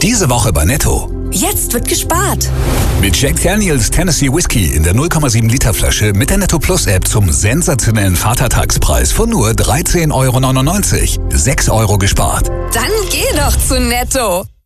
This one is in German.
Diese Woche bei Netto. Jetzt wird gespart. Mit Jack Daniels Tennessee Whiskey in der 0,7 Liter Flasche mit der Netto Plus App zum sensationellen Vatertagspreis von nur 13,99 €. 6 € gespart. Dann geh doch zu Netto.